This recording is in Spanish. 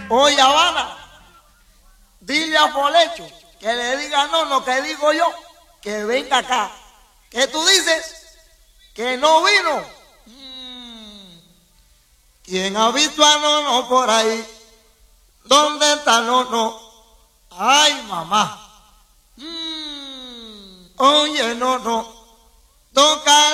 Oye, Habana, dile a Folecho que le diga no, no, que digo yo, que venga acá. ¿Qué tú dices? Que no vino. ¿Quién ha visto a Nono por ahí? ¿Dónde está Nono? Ay, mamá. Oye, Nono, toca